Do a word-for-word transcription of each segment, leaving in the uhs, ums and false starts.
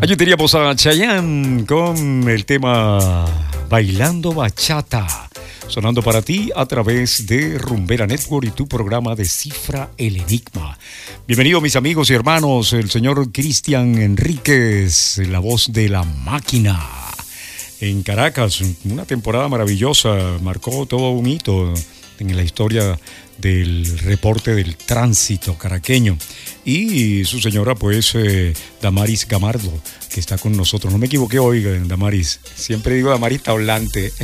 Allí teníamos a Chayanne con el tema Bailando Bachata, sonando para ti a través de Rumbera Network y tu programa Descifra el Enigma. Bienvenidos mis amigos y hermanos, el señor Cristian Enríquez, la voz de la máquina. En Caracas, una temporada maravillosa, marcó todo un hito en la historia del reporte del tránsito caraqueño. Y su señora, pues, eh, Damaris Gamardo, que está con nosotros. No me equivoqué hoy, Damaris. Siempre digo Damaris Tablante.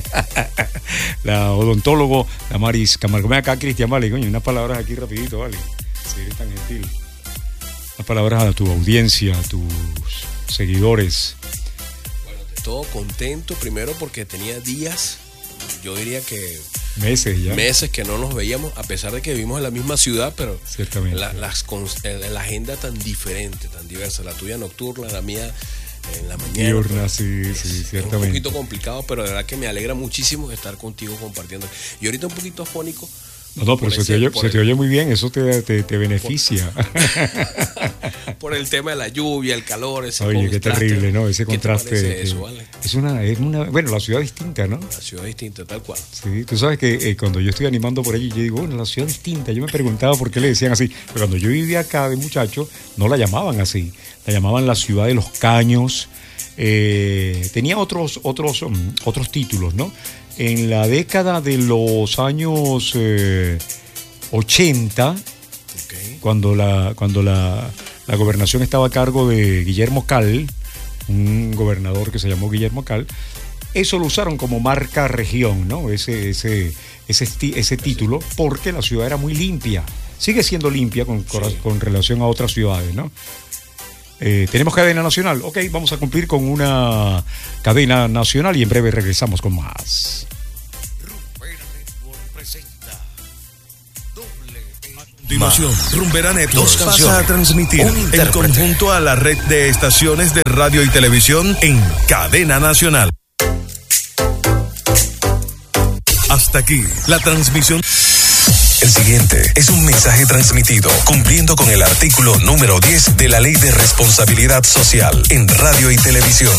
La odontólogo Damaris Gamardo. Ven acá, Cristian, vale, coño, unas palabras aquí rapidito, vale. Si eres tan gentil. Unas palabras a tu audiencia, a tus seguidores. Bueno, de todo contento, primero porque tenía días, yo diría que meses ya. Meses que no nos veíamos, a pesar de que vivimos en la misma ciudad, pero la, las, la agenda tan diferente, tan diversa. La tuya nocturna, la mía en la mañana. Diurna, sí, es, sí, es ciertamente. un poquito complicado, pero de verdad que me alegra muchísimo estar contigo compartiendo. Y ahorita un poquito afónico. No, no, pero se, te oye, se el, te oye muy bien, eso te, te, te beneficia. Por, por el tema de la lluvia, el calor, ese Oye, contraste. Qué terrible, ¿no? Ese ¿Qué contraste. te parece eso, vale? Es una, es una, bueno, la ciudad distinta, ¿no? La ciudad distinta, tal cual. Sí, tú sabes que eh, cuando yo estoy animando por allí, yo digo, bueno, la ciudad distinta. Yo me preguntaba por qué le decían así. Pero cuando yo vivía acá de muchacho, no la llamaban así. La llamaban la ciudad de los caños. Eh, tenía otros, otros, um, otros títulos, ¿no? En la década de los años eh, ochenta, okay. cuando, la, cuando la, la gobernación estaba a cargo de Guillermo Cal, un gobernador que se llamó Guillermo Cal, eso lo usaron como marca región, ¿no? Ese, ese, ese, ese título, porque la ciudad era muy limpia. Sigue siendo limpia con, sí. con, con relación a otras ciudades, ¿no? Eh, ¿Tenemos cadena nacional? Ok, vamos a cumplir con una cadena nacional y en breve regresamos con más. Continuación, Rumbera Network pasa a transmitir en conjunto a la red de estaciones de radio y televisión en cadena nacional. Hasta aquí, la transmisión. El siguiente es un mensaje transmitido cumpliendo con el artículo número diez de la Ley de Responsabilidad Social en radio y televisión.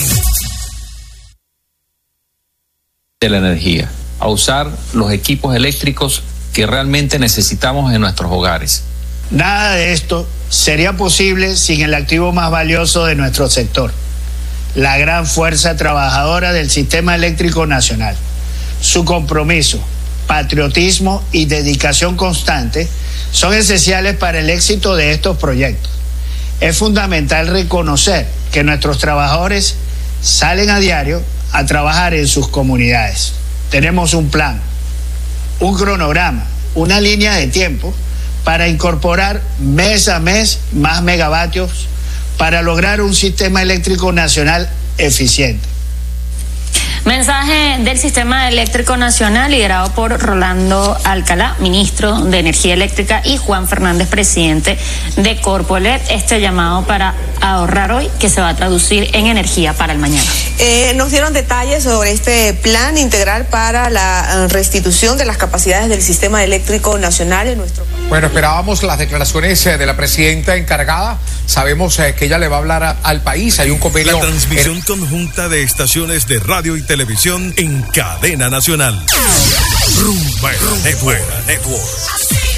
De la energía, a usar los equipos eléctricos que realmente necesitamos en nuestros hogares. Nada de esto sería posible sin el activo más valioso de nuestro sector, la gran fuerza trabajadora del Sistema Eléctrico Nacional. Su compromiso, patriotismo y dedicación constante son esenciales para el éxito de estos proyectos. Es fundamental reconocer que nuestros trabajadores salen a diario a trabajar en sus comunidades. Tenemos un plan, un cronograma, una línea de tiempo para incorporar mes a mes más megavatios para lograr un sistema eléctrico nacional eficiente. Mensaje del Sistema Eléctrico Nacional liderado por Rolando Alcalá, ministro de Energía Eléctrica, y Juan Fernández, presidente de Corpoelec. Este llamado para ahorrar hoy, que se va a traducir en energía para el mañana. Eh, nos dieron detalles sobre este plan integral para la restitución de las capacidades del Sistema Eléctrico Nacional en nuestro país. Bueno, esperábamos las declaraciones de la presidenta encargada. Sabemos que ella le va a hablar a, al país. Hay un convenio. La transmisión en... conjunta de estaciones de radio y televisión en cadena nacional. Rumbera Network. Network.